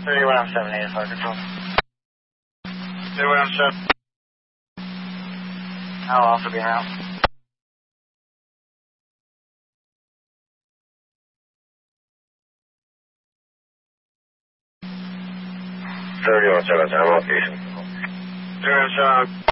3178 flight control. 3178. I'll also be around. 3177 location. 3177.